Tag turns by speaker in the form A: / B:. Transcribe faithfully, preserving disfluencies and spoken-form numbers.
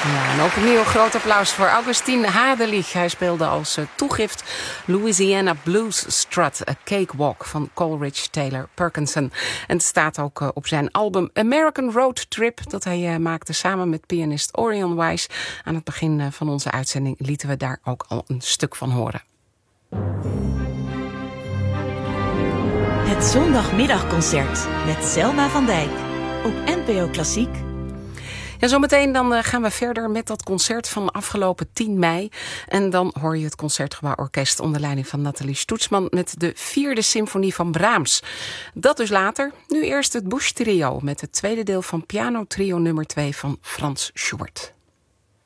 A: Ja, en ook opnieuw een groot applaus voor Augustin Hadelich. Hij speelde als uh, toegift Louisiana Blues Strut, A Cakewalk van Coleridge Taylor Perkinson. En het staat ook uh, op zijn album American Road Trip, dat hij uh, maakte samen met pianist Orion Wise. Aan het begin uh, van onze uitzending lieten we daar ook al een stuk van horen.
B: Het zondagmiddagconcert met Selma van Dijk op N P O Klassiek.
A: Ja, zometeen dan uh, gaan we verder met dat concert van afgelopen tien mei. En dan hoor je het Concertgebouworkest onder leiding van Nathalie Stoetsman met de vierde symfonie van Brahms. Dat dus later. Nu eerst het Busch Trio met het tweede deel van Piano Trio nummer twee van Franz Schubert.